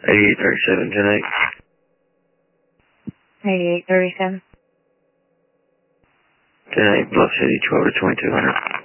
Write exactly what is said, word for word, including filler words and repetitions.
eighty-eight thirty-seven, ten eight. eighty-eight thirty-seven. ten eight, Bluff City, twelve to twenty-two hundred.